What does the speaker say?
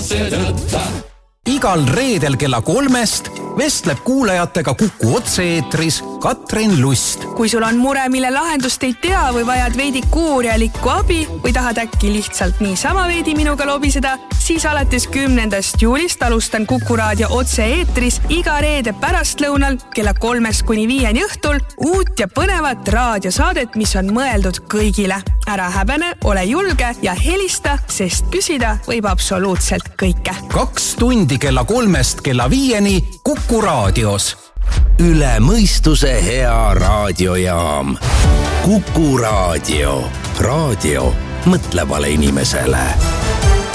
seda. Igal reedel kella 3 vestleb kuulajatega Kuku otse-eetris Katrin Lust. Kui sul on mure, mille lahendust ei tea või vajad veidi kuurjalikku abi või tahad äkki lihtsalt niisama veidi minuga lobiseda, siis alates 10. juulist alustan Kuku raadio otse-eetris iga reede pärastlõunal kella 3–5 õhtul uut ja põnevat raadiosaadet, mis on mõeldud kõigile. Ära häbene, ole julge ja helista, sest küsida võib absoluutselt kõike. 2 tundi kella 3 kella 5 Kuku raadios. Üle mõistuse hea raadiojaam. Kuku raadio. Raadio mõtlevale inimesele.